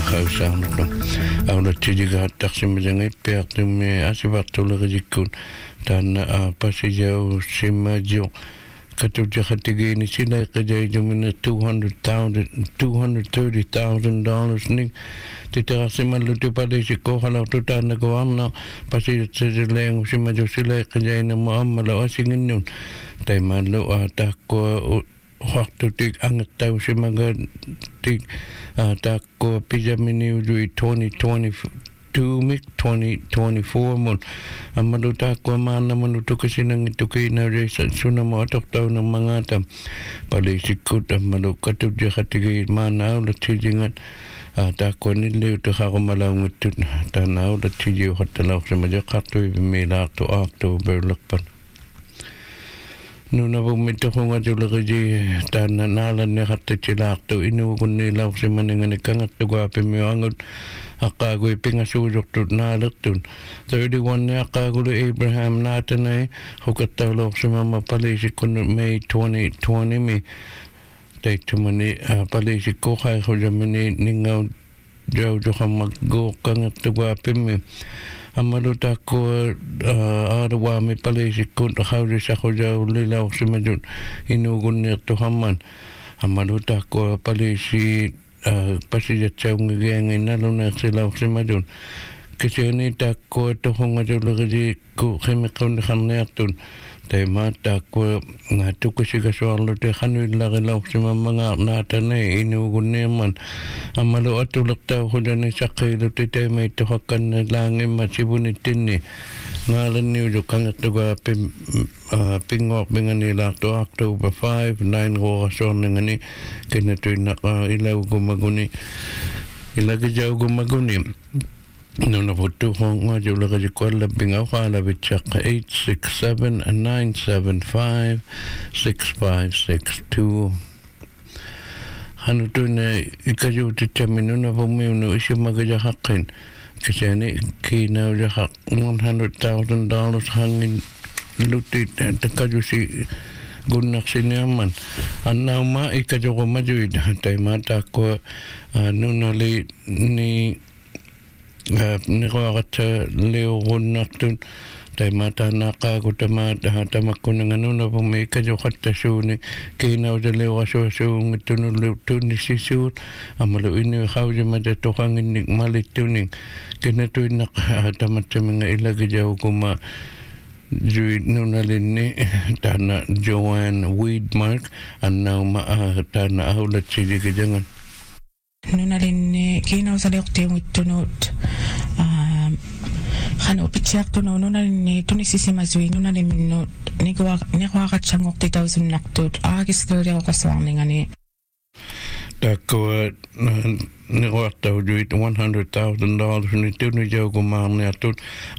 qausarnerlu aulatigigaat tarsimilangit piartummi asivartulerikun taanna aapasijau simmajiu katujaqatigiini silaiqajaijumina $230,000 ning titerasimallu tipalisikkoqalartu taannakuarna pasijatsileengu simmaju silaiqajaina muammala asinginnun taimallu taakkua Hortutik angattau simagatik takko pijamini ujui 2022 mik 2024 mun amalu takko mana menutuke sinang ituke na resa sunamo ataktau ng mangata palisikut amalu katub jakatigi mana ulat sijingat takko niliw to hakumalaw ngutut tanaw ulat sijiw katalaw sa majakatu ibimilak to October lakpan Nuna pumito ko nga julakaji tana nalan ni katichilakto inukun nilaw si maninganikan at tuwapi mo angot akagoy pingasusok tut nalatun 31 ni akagulo Abraham natin ay hukatawlok si mama palisik ko May 2020 mi tay tumani palisik ko kaya ko jamani ningaw jaw kang mag-go-kang at tuwapi mi amaluta ko arawa mi palisik ko nakaulis ako jaw lilaw si madun inugun niya tuhaman amaluta ko palisi pasijat sa ngigangin nalunag silaw si madun kasi nita ko ito kung adulagaji ko kimikaw na kanayatun tay mata ko nga ito kasi kaswalo tay kanuin lakilaw si mga natan ay inugun niya man amalu atulak tao ko dyan ay sakilo tay may tuhakan na langin masibunitin ni ngalan niyo jo kang atuga pingok bingan nila to October 5 9 ko kason nga ni kinatoy na ilaw gumaguni ilagajaw gumaguni No na foto ko nga jula ka jikola bingaw ka labit siya ka 867-975-6562 Ano to na ikajuti chamin na pumiyo na isya magajahakin kasi ni kinaw jahak $100,000 hangin lutit at kajusi gunak siniaman anaw ma ikajo ko majuid tay mata ko nunali ni Nikakat leo gunatun tay mata nakago tamata tamakko ng ano na pumika jo katasuni kinaw sa leo aso-aso tunulog ni sisut amalo ini hawja madatokang inig malituning kinatoy nakatamat sa mga ilagajaw kuma Juid nunalin ni tana Joanne Weedmark anaw tana aulat sili kajangan Nunalin kinaw sa liokte yung itunod kano pitsiak tuno nunalin ni tunisisimasui nunalin minut ni kwakat siyang 30,000 naktod agis lori ako kaswang ni nga ni Tako ni kwataw juit $100,000 ni tuno jaw kumang ni atut